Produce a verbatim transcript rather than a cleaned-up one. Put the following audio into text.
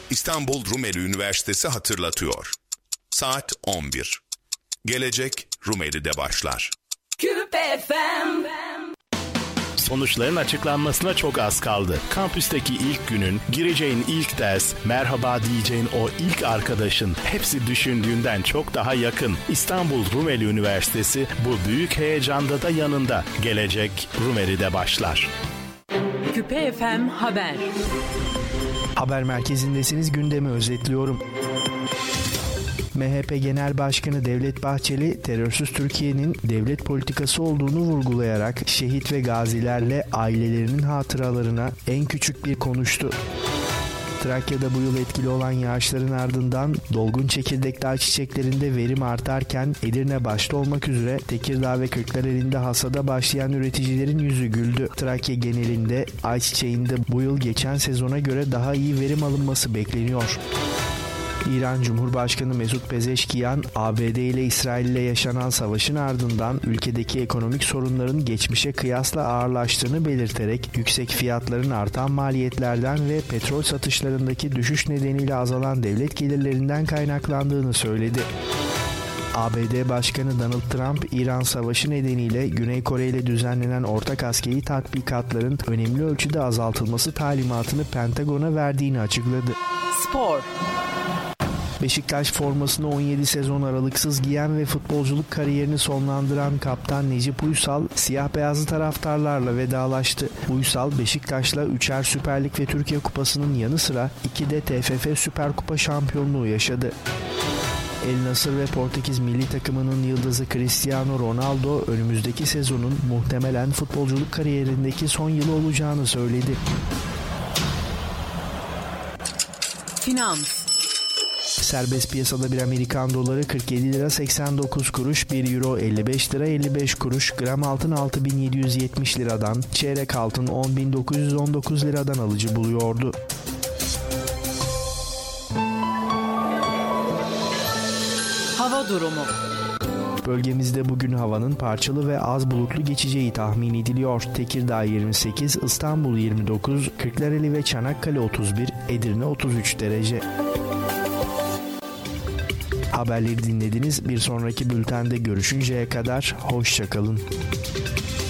İstanbul Rumeli Üniversitesi hatırlatıyor. Saat on bir. Gelecek Rumeli'de başlar. Küpe F M. Sonuçların açıklanmasına çok az kaldı. Kampüsteki ilk günün, gireceğin ilk ders, merhaba diyeceğin o ilk arkadaşın hepsi düşündüğünden çok daha yakın. İstanbul Rumeli Üniversitesi bu büyük heyecanda da yanında. Gelecek Rumeli'de başlar. Küpe F M Haber. Haber merkezindesiniz, gündemi özetliyorum. M H P Genel Başkanı Devlet Bahçeli, terörsüz Türkiye'nin devlet politikası olduğunu vurgulayarak şehit ve gazilerle ailelerinin hatıralarına en küçük bir konuştu. Trakya'da bu yıl etkili olan yağışların ardından dolgun çekirdekli ayçiçeklerinde verim artarken Edirne başta olmak üzere Tekirdağ ve Kırklareli'nde hasada başlayan üreticilerin yüzü güldü. Trakya genelinde ayçiçeğinde bu yıl geçen sezona göre daha iyi verim alınması bekleniyor. İran Cumhurbaşkanı Mesut Pezeşkiyan, A B D ile İsrail ile yaşanan savaşın ardından ülkedeki ekonomik sorunların geçmişe kıyasla ağırlaştığını belirterek yüksek fiyatların artan maliyetlerden ve petrol satışlarındaki düşüş nedeniyle azalan devlet gelirlerinden kaynaklandığını söyledi. A B D Başkanı Donald Trump, İran savaşı nedeniyle Güney Kore ile düzenlenen ortak askeri tatbikatların önemli ölçüde azaltılması talimatını Pentagon'a verdiğini açıkladı. Spor. Beşiktaş formasını on yedi sezon aralıksız giyen ve futbolculuk kariyerini sonlandıran kaptan Necip Uysal, siyah beyazlı taraftarlarla vedalaştı. Uysal, Beşiktaş'la üçer Süper Lig ve Türkiye Kupası'nın yanı sıra iki de T F F Süper Kupa şampiyonluğu yaşadı. El Nassr ve Portekiz milli takımının yıldızı Cristiano Ronaldo, önümüzdeki sezonun muhtemelen futbolculuk kariyerindeki son yılı olacağını söyledi. Finans. Serbest piyasada bir Amerikan doları kırk yedi lira seksen dokuz kuruş, bir euro elli beş lira elli beş kuruş, gram altın altı bin yedi yüz yetmiş liradan, çeyrek altın on bin dokuz yüz on dokuz liradan alıcı buluyordu. Hava durumu. Bölgemizde bugün havanın parçalı ve az bulutlu geçeceği tahmin ediliyor. Tekirdağ yirmi sekiz, İstanbul yirmi dokuz, Kırklareli ve Çanakkale otuz bir, Edirne otuz üç derece. Haberleri dinlediniz. Bir sonraki bültende görüşünceye kadar hoşça kalın.